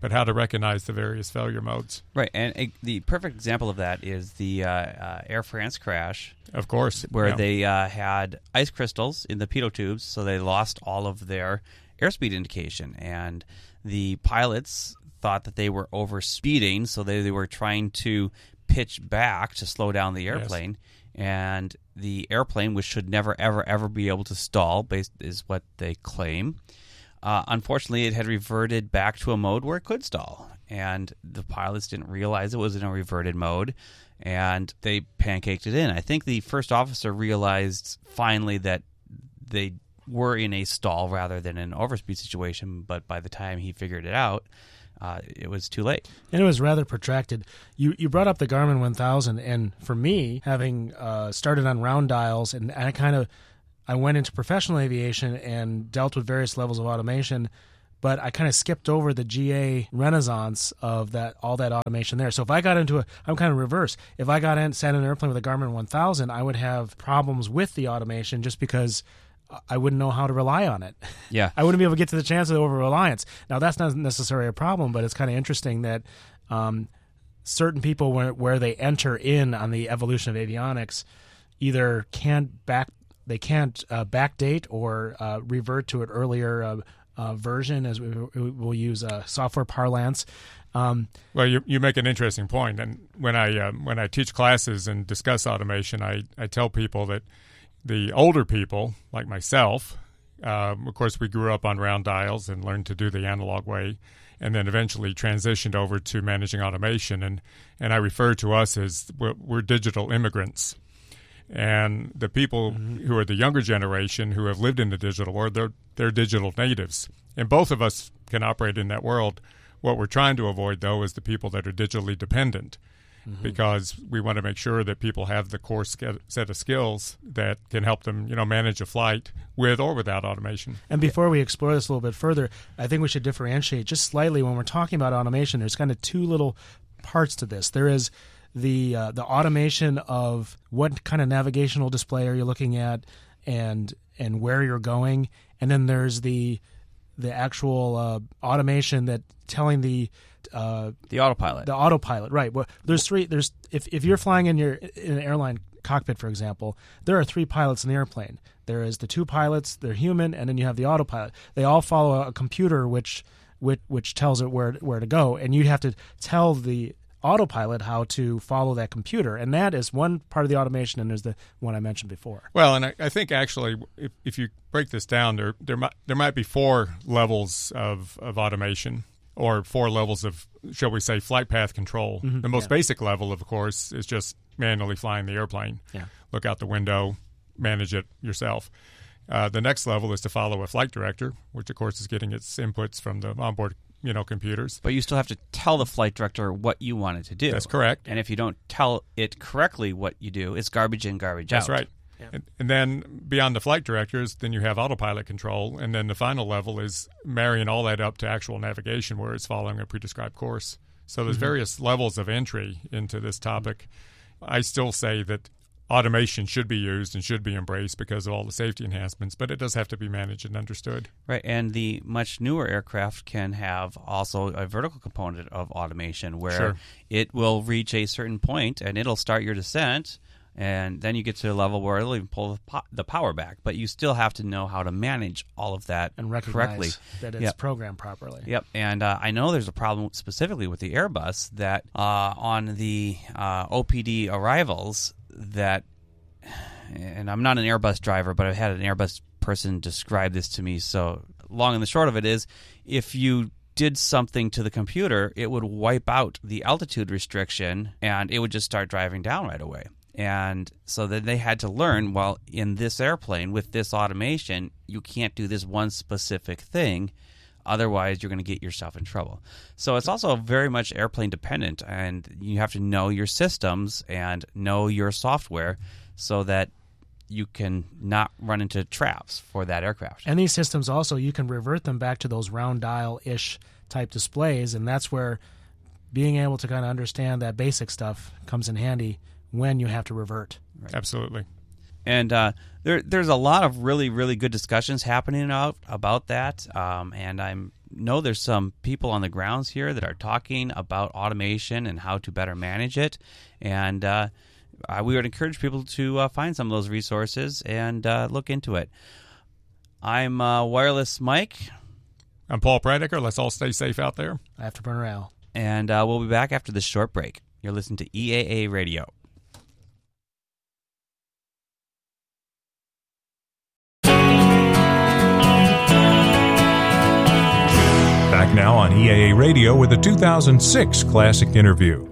but how to recognize the various failure modes. Right, and uh, the perfect example of that is the uh, uh, Air France crash. Of course. Where yeah. they uh, had ice crystals in the pitot tubes, so they lost all of their airspeed indication. And the pilots thought that they were over-speeding, so they, they were trying to pitch back to slow down the airplane. Yes. And the airplane, which should never, ever, ever be able to stall, based is what they claim. Uh, unfortunately, it had reverted back to a mode where it could stall. And the pilots didn't realize it was in a reverted mode, and they pancaked it in. I think the first officer realized finally that they were in a stall rather than an overspeed situation, but by the time he figured it out, uh, it was too late. And it was rather protracted. You you brought up the Garmin one thousand, and for me, having uh, started on round dials, and I kind of I went into professional aviation and dealt with various levels of automation, but I kind of skipped over the G A renaissance of that all that automation there. So if I got into a, I'm kind of reverse. If I got in, sat in an airplane with a Garmin one thousand, I would have problems with the automation just because I wouldn't know how to rely on it. Yeah, I wouldn't be able to get to the chance of over reliance. Now that's not necessarily a problem, but it's kind of interesting that um, certain people, where where they enter in on the evolution of avionics, either can't back they can't uh, backdate or uh, revert to an earlier Uh, Uh, version, as we will use uh, software parlance. Um, well, you you make an interesting point, and when I uh, when I teach classes and discuss automation, I, I tell people that the older people, like myself, um, of course, we grew up on round dials and learned to do the analog way, and then eventually transitioned over to managing automation, and and I refer to us as we're, we're digital immigrants. And the people mm-hmm. who are the younger generation who have lived in the digital world, they're, they're digital natives. And both of us can operate in that world. What we're trying to avoid, though, is the people that are digitally dependent, mm-hmm. because we want to make sure that people have the core set of skills that can help them, you know, manage a flight with or without automation. And before we explore this a little bit further, I think we should differentiate just slightly when we're talking about automation. There's kind of two little parts to this. There is the uh, the automation of what kind of navigational display are you looking at, and and where you're going, and then there's the the actual uh, automation that telling the uh, the autopilot the autopilot right. Well, there's three. There's if if you're flying in your in an airline cockpit, for example, there are three pilots in the airplane. There is the two pilots, they're human, and then you have the autopilot. They all follow a computer which which which tells it where where to go, and you have to tell the autopilot how to follow that computer, and that is one part of the automation, and there's the one I mentioned before. Well, and I, I think actually, if, if you break this down, there there might there might be four levels of, of automation, or four levels of, shall we say, flight path control. Mm-hmm. The most yeah. basic level, of course, is just manually flying the airplane. Yeah. Look out the window, manage it yourself. Uh, the next level is to follow a flight director, which of course is getting its inputs from the onboard you know, computers. But you still have to tell the flight director what you want it to do. That's correct. And if you don't tell it correctly what you do, it's garbage in, garbage That's out. That's right. Yeah. And, and then beyond the flight directors, then you have autopilot control, and then the final level is marrying all that up to actual navigation where it's following a pre-described course. So there's mm-hmm. various levels of entry into this topic. I still say that automation should be used and should be embraced because of all the safety enhancements, but it does have to be managed and understood. Right, and the much newer aircraft can have also a vertical component of automation where sure. it will reach a certain point and it'll start your descent, and then you get to a level where it'll even pull the, po- the power back, but you still have to know how to manage all of that and recognize correctly. that it's yep. programmed properly. Yep, and uh, I know there's a problem specifically with the Airbus that uh, on the uh, O P D arrivals that, and I'm not an Airbus driver, but I've had an Airbus person describe this to me, so long and the short of it is, if you did something to the computer, it would wipe out the altitude restriction, and it would just start driving down right away. And so then they had to learn, well, in this airplane, with this automation, you can't do this one specific thing, otherwise you're going to get yourself in trouble. So it's also very much airplane dependent, and you have to know your systems and know your software so that you can not run into traps for that aircraft. And these systems also, you can revert them back to those round dial-ish type displays, and that's where being able to kind of understand that basic stuff comes in handy when you have to revert. Right. Absolutely. And uh, there, there's a lot of really, really good discussions happening out about that. Um, and I know there's some people on the grounds here that are talking about automation and how to better manage it. And uh, we would encourage people to uh, find some of those resources and uh, look into it. I'm uh, Wireless Mike. I'm Paul Pradiker. Let's all stay safe out there. Afterburner Al. And uh, we'll be back after this short break. You're listening to E A A Radio. Back now on E A A Radio with the two thousand six Classic Interview.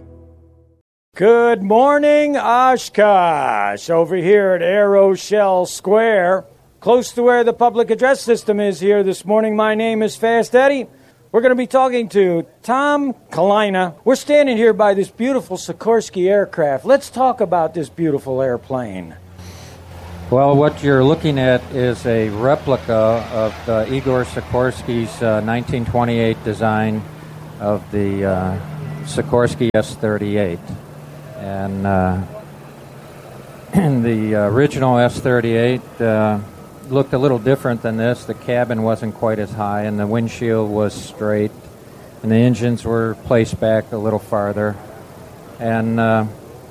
Good morning, Oshkosh. Over here at Air Rochelle Square, close to where the public address system is here this morning. My name is Fast Eddie. We're going to be talking to Tom Kalina. We're standing here by this beautiful Sikorsky aircraft. Let's talk about this beautiful airplane. Well, what you're looking at is a replica of uh, Igor Sikorsky's uh, nineteen twenty-eight design of the uh, Sikorsky S thirty-eight. And, uh, and the original S thirty-eight uh, looked a little different than this. The cabin wasn't quite as high, and the windshield was straight, and the engines were placed back a little farther. And uh,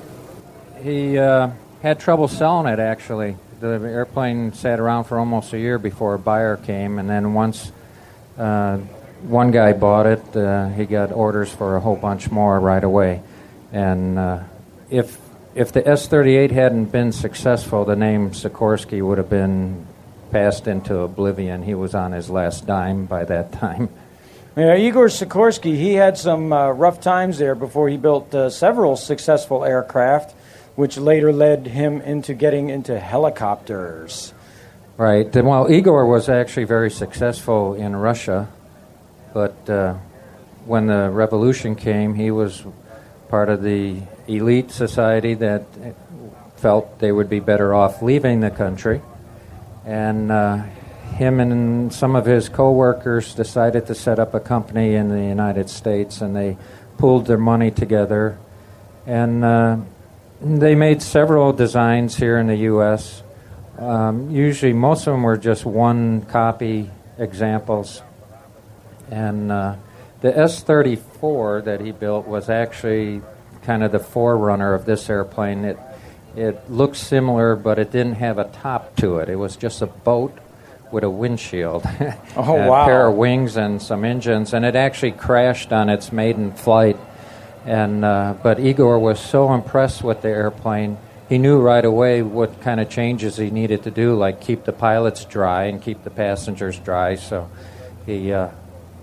he uh, had trouble selling it, actually. The airplane sat around for almost a year before a buyer came, and then once uh, one guy bought it, uh, he got orders for a whole bunch more right away. And uh, if if the S thirty-eight hadn't been successful, the name Sikorsky would have been passed into oblivion. He was on his last dime by that time. Yeah, Igor Sikorsky, he had some uh, rough times there before he built uh, several successful aircraft, which later led him into getting into helicopters. Right. And, well, Igor was actually very successful in Russia, but uh, when the revolution came, he was part of the elite society that felt they would be better off leaving the country. And uh, him and some of his co-workers decided to set up a company in the United States, and they pooled their money together. And uh, they made several designs here in the U S Um, usually, most of them were just one-copy examples. And uh, the S thirty-four that he built was actually kind of the forerunner of this airplane. It It looked similar, but it didn't have a top to it. It was just a boat with a windshield, oh, a wow. pair of wings and some engines, and it actually crashed on its maiden flight. And uh, but Igor was so impressed with the airplane, he knew right away what kind of changes he needed to do, like keep the pilots dry and keep the passengers dry. So he uh,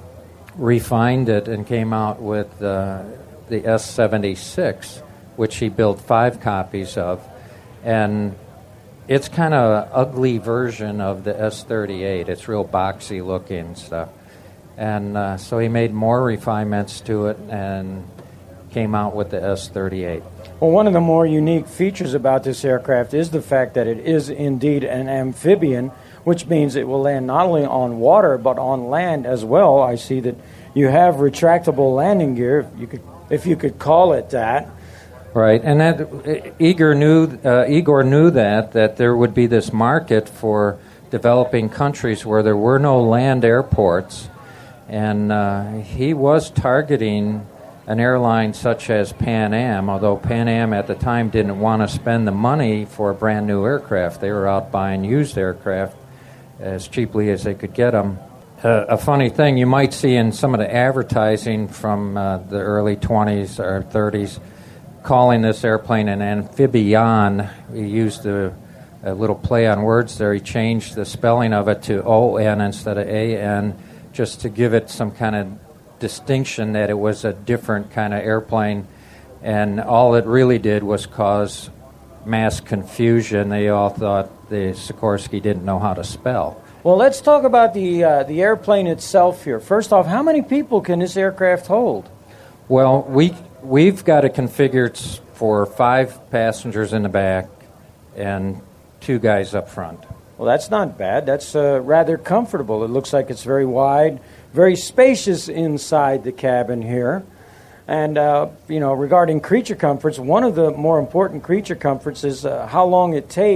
refined it and came out with uh, the S seventy-six, which he built five copies of. And it's kind of an ugly version of the S thirty-eight. It's real boxy looking stuff. And uh, so he made more refinements to it and came out with the S thirty-eight. Well, one of the more unique features about this aircraft is the fact that it is indeed an amphibian, which means it will land not only on water but on land as well. I see that you have retractable landing gear, if you could, if you could call it that. Right, and that Igor knew uh, Igor knew that that there would be this market for developing countries where there were no land airports, and uh, he was targeting an airline such as Pan Am, although Pan Am at the time didn't want to spend the money for a brand new aircraft. They were out buying used aircraft as cheaply as they could get them. Uh, a funny thing you might see in some of the advertising from uh, the early twenties or thirties, calling this airplane an amphibian. He used a, a little play on words there. He changed the spelling of it to O N instead of A N, just to give it some kind of distinction that it was a different kind of airplane. And all it really did was cause mass confusion. They all thought the Sikorsky didn't know how to spell. Well, let's talk about the uh, the airplane itself here. First off, how many people can this aircraft hold? Well, we we've got it configured for five passengers in the back and two guys up front. Well, that's not bad. That's uh, rather comfortable. It looks like it's very wide, very spacious inside the cabin here. And, uh, you know, regarding creature comforts, one of the more important creature comforts is uh, how long it takes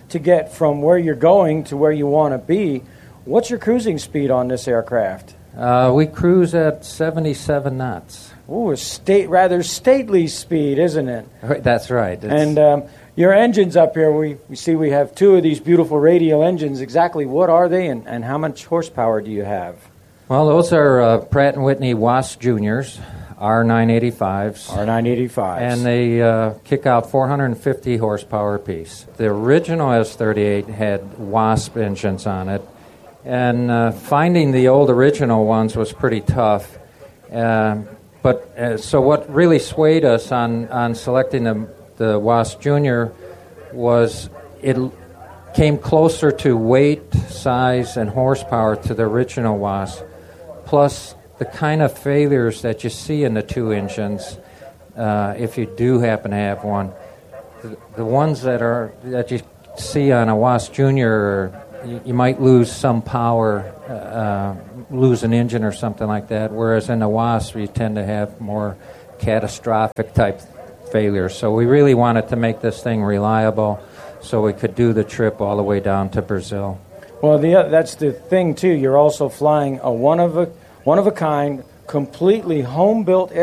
to get from where you're going to where you want to be. What's your cruising speed on this aircraft? Uh, we cruise at seventy-seven knots. Ooh, a state, rather stately speed, isn't it? That's right. It's and um, your engines up here, we, we see we have two of these beautiful radial engines. Exactly what are they, and, and how much horsepower do you have? Well, those are uh, Pratt and Whitney Wasp Juniors, R nine eighty-fives. R nine eighty-fives. And they uh, kick out four hundred fifty horsepower apiece. The original S thirty-eight had Wasp engines on it, and uh, finding the old original ones was pretty tough. Um, but uh, so what really swayed us on, on selecting the, the Wasp Junior was it came closer to weight, size, and horsepower to the original Wasp, plus the kind of failures that you see in the two engines, uh, if you do happen to have one. The, the ones that are that you see on a Wasp Junior, you, you might lose some power, uh, lose an engine or something like that, whereas in the Wasp you tend to have more catastrophic type failures. So we really wanted to make this thing reliable so we could do the trip all the way down to Brazil. Well, the, that's the thing, too. You're also flying a one of a one of a kind, completely home-built